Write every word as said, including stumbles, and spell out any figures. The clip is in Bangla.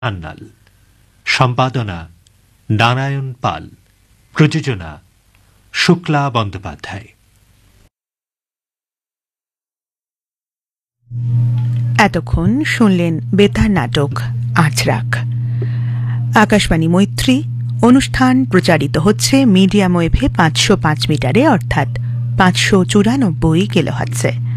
আন্নাল, সম্পাদনা নারায়ণ পাল, প্রযোজনা শুক্লা বন্দ্যোপাধ্যায়। এতক্ষণ শুনলেন বেতার নাটক আঁচরাখ। আকাশবাণী মৈত্রী অনুষ্ঠান প্রচারিত হচ্ছে মিডিয়াম ওয়েভে পাঁচশো পাঁচ মিটারে, অর্থাৎ পাঁচশো চুরানব্বই কিলোহার্টজে।